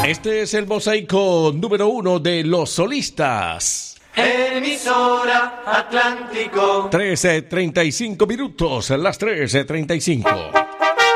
Este es el mosaico número 1 de los solistas. Emisora Atlántico. 13:35 minutos, las 13:35.